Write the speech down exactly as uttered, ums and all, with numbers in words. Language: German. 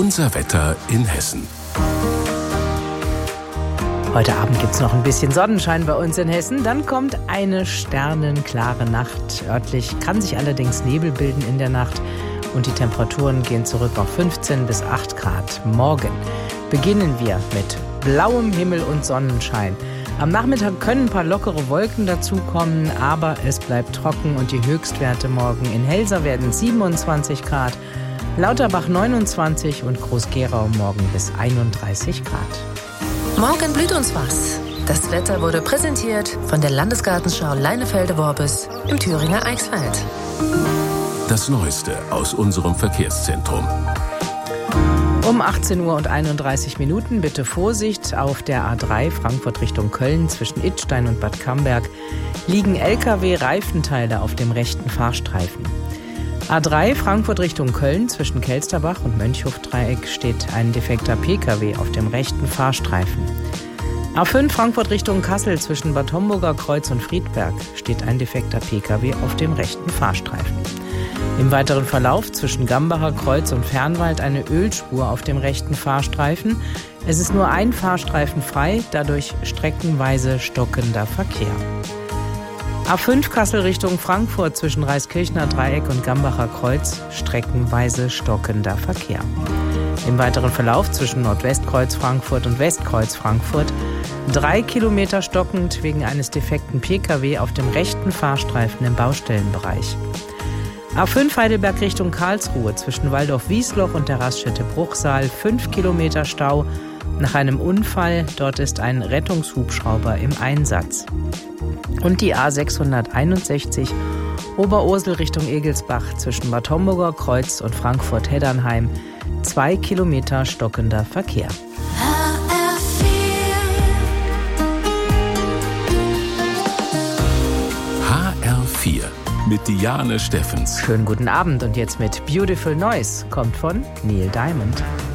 Unser Wetter in Hessen. Heute Abend gibt es noch ein bisschen Sonnenschein bei uns in Hessen. Dann kommt eine sternenklare Nacht. Örtlich kann sich allerdings Nebel bilden in der Nacht. Und die Temperaturen gehen zurück auf fünfzehn bis acht Grad. Morgen beginnen wir mit blauem Himmel und Sonnenschein. Am Nachmittag können ein paar lockere Wolken dazukommen, aber es bleibt trocken und die Höchstwerte morgen in Helsa werden siebenundzwanzig Grad, Lauterbach neunundzwanzig und Groß-Gerau morgen bis einunddreißig Grad. Morgen blüht uns was. Das Wetter wurde präsentiert von der Landesgartenschau Leinefelde-Worbis im Thüringer Eichsfeld. Das Neueste aus unserem Verkehrszentrum. Um achtzehn Uhr und einunddreißig Minuten bitte Vorsicht auf der A drei Frankfurt Richtung Köln zwischen Idstein und Bad Camberg liegen L K W-Reifenteile auf dem rechten Fahrstreifen. A drei Frankfurt Richtung Köln zwischen Kelsterbach und Mönchhof-Dreieck steht ein defekter P K W auf dem rechten Fahrstreifen. A fünf Frankfurt Richtung Kassel zwischen Bad Homburger Kreuz und Friedberg steht ein defekter P K W auf dem rechten Fahrstreifen. Im weiteren Verlauf zwischen Gambacher Kreuz und Fernwald eine Ölspur auf dem rechten Fahrstreifen. Es ist nur ein Fahrstreifen frei, dadurch streckenweise stockender Verkehr. A fünf Kassel Richtung Frankfurt zwischen Reiskirchner Dreieck und Gambacher Kreuz streckenweise stockender Verkehr. Im weiteren Verlauf zwischen Nordwestkreuz Frankfurt und Westkreuz Frankfurt drei Kilometer stockend wegen eines defekten P K W auf dem rechten Fahrstreifen im Baustellenbereich. A fünf Heidelberg Richtung Karlsruhe zwischen Waldorf-Wiesloch und der Raststätte Bruchsal fünf Kilometer Stau nach einem Unfall. Dort ist ein Rettungshubschrauber im Einsatz. Und die A sechshunderteinundsechzig Oberursel Richtung Egelsbach zwischen Bad Homburger Kreuz und Frankfurt-Heddernheim zwei Kilometer stockender Verkehr. H R vier mit Diane Steffens. Schönen guten Abend und jetzt mit Beautiful Noise kommt von Neil Diamond.